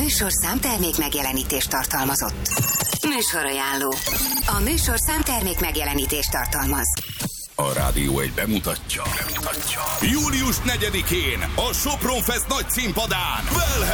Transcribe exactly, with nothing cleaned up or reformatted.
műsorszám termék megjelenítést tartalmazott. Műsorajánló. A műsorszám termék megjelenítést tartalmaz. A Rádió egy bemutatja. bemutatja. július negyedikén a Sopron Fest nagy színpadán Wellhead